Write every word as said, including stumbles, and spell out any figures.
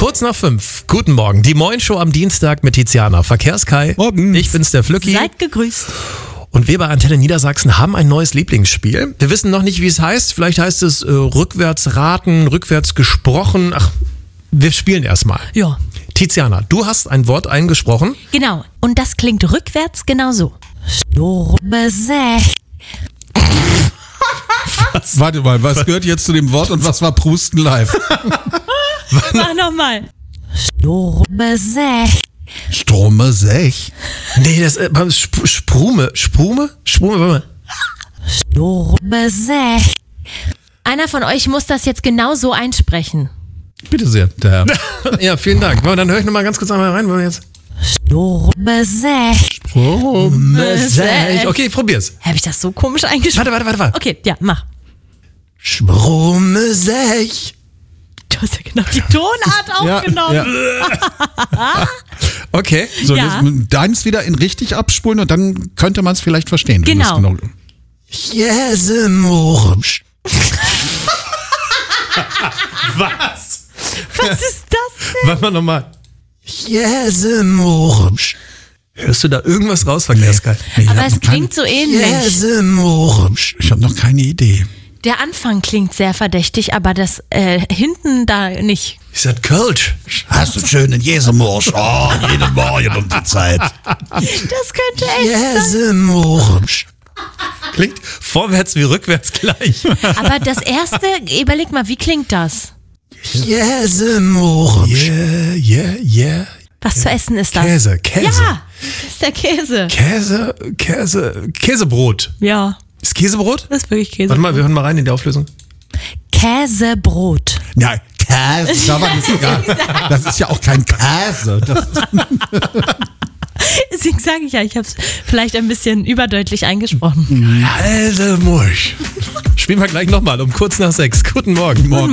Kurz nach fünf. Guten Morgen. Die Moin-Show am Dienstag mit Tiziana. Verkehrskai. Morgen. Ich bin's, der Flücki. Seid gegrüßt. Und wir bei Antenne Niedersachsen haben ein neues Lieblingsspiel. Wir wissen noch nicht, wie es heißt. Vielleicht heißt es äh, rückwärts raten, rückwärts gesprochen. Ach, wir spielen erstmal. Ja. Tiziana, du hast ein Wort eingesprochen. Genau. Und das klingt rückwärts genauso. Was? Warte mal, was gehört jetzt zu dem Wort und was war Prusten live? Mach nochmal. Strome sech. Nee, das ist äh, Sp Sprume. Sprume? Sprume, warte mal. Einer von euch muss das jetzt genau so einsprechen. Bitte sehr, der Herr. Ja, vielen Dank. Dann höre ich nochmal ganz kurz einmal rein, weil wir jetzt. Okay, probier's. Habe ich das so komisch eingesprochen? Warte, warte, warte, warte. Okay, ja, mach. Sprumesech. Du hast ja genau die Tonart aufgenommen. Ja, ja. Okay. So, Ja. jetzt deins wieder in richtig abspulen und dann könnte man es vielleicht verstehen. wenn Genau. du's Jäsemurmsch. Was? Was ist das denn? Warte mal nochmal. Jäsemurmsch. Hörst du da irgendwas raus, Verkehrskai? Nee, ich Aber hab es noch klingt so ähnlich. Jäsemurmsch. Ich habe noch keine Idee. Der Anfang klingt sehr verdächtig, aber das äh, hinten da nicht. Ist das Kölsch? Hast du einen schönen Jesemursch? Oh, jeden Morgen um die Zeit. Das könnte echt sein. Jäsemurmsch. Klingt vorwärts wie rückwärts gleich. Aber das erste, überleg mal, wie klingt das? Jäsemurmsch. Yeah, yeah, yeah. Was zu essen ist das? Käse, Käse. Ja, das ist der Käse. Käse, Käse, Käsebrot. Ja, Ist Käsebrot? das ist wirklich Käse. Warte mal, wir hören mal rein in die Auflösung. Käsebrot. Ja, Käse. Aber das, ist ja, das ist ja auch kein Käse. Das ist Deswegen sage ich ja, ich habe es vielleicht ein bisschen überdeutlich eingesprochen. Jäsemurmsch. Spielen wir gleich nochmal um kurz nach sechs. Guten Morgen. morgen.